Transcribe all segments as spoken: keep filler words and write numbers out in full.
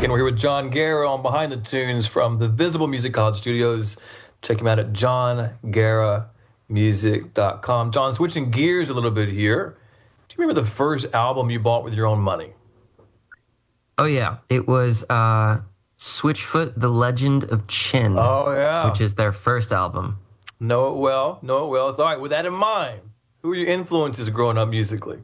Again, we're here with John Guerra on Behind the Tunes from the Visible Music College Studios. Check him out at john guerra music dot com. John, switching gears a little bit here. Do you remember the first album you bought with your own money? Oh, yeah. It was uh, Switchfoot, The Legend of Chin. Oh, yeah. Which is their first album. Know it well. Know it well. So, all right, with that in mind, who were your influences growing up musically?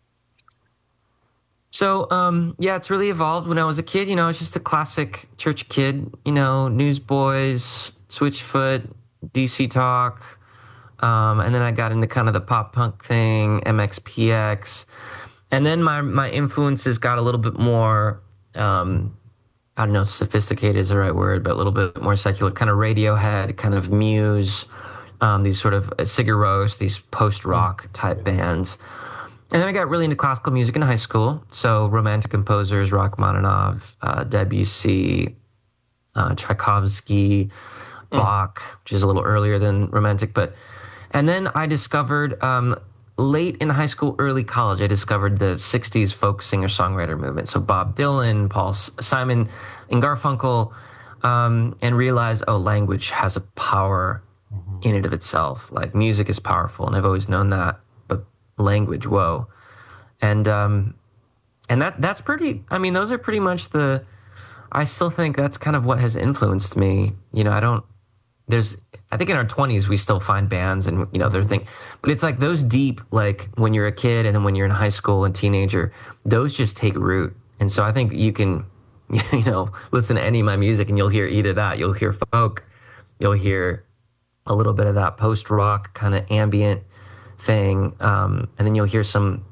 So, um, yeah, it's really evolved. When I was a kid, you know, I was just a classic church kid, you know, Newsboys, Switchfoot, D C Talk. Um, and then I got into kind of the pop punk thing, M X P X. And then my, my influences got a little bit more, um, I don't know, sophisticated is the right word, but a little bit more secular, kind of Radiohead, kind of Muse, um, these sort of uh, Sigur Rós, these post-rock type bands. And then I got really into classical music in high school. So romantic composers, Rachmaninoff, uh, Debussy, uh, Tchaikovsky, Bach, mm. which is a little earlier than romantic. But and then I discovered um, late in high school, early college, I discovered the sixties folk singer-songwriter movement. So Bob Dylan, Paul Simon, and Garfunkel, um, and realized, oh, language has a power mm-hmm. in and of itself. Like music is powerful, and I've always known that. Language, whoa. And um and that that's pretty, I mean, those are pretty much the, I still think that's kind of what has influenced me. You know, I don't, there's, I think in our twenties we still find bands and, you know, they're thing, but it's like those deep, like when you're a kid and then when you're in high school and teenager, those just take root. And so I think you can, you know, listen to any of my music and you'll hear either that, you'll hear folk, you'll hear a little bit of that post-rock kind of ambient thing, um, and then you'll hear some